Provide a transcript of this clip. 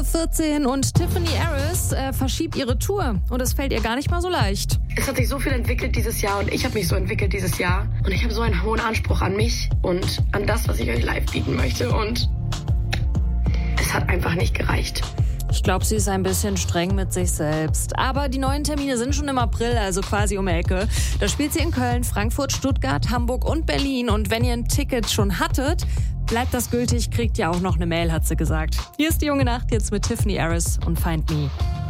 14 Uhr und Tiffany Harris verschiebt ihre Tour und es fällt ihr gar nicht mal so leicht. Es hat sich so viel entwickelt dieses Jahr und ich habe mich so entwickelt dieses Jahr. Und ich habe so einen hohen Anspruch an mich und an das, was ich euch live bieten möchte. Und es hat einfach nicht gereicht. Ich glaube, sie ist ein bisschen streng mit sich selbst. Aber die neuen Termine sind schon im April, also quasi um die Ecke. Da spielt sie in Köln, Frankfurt, Stuttgart, Hamburg und Berlin. Und wenn ihr ein Ticket schon hattet, bleibt das gültig, kriegt ihr auch noch eine Mail, hat sie gesagt. Hier ist die junge Nacht jetzt mit Tiffany Harris und Find Me.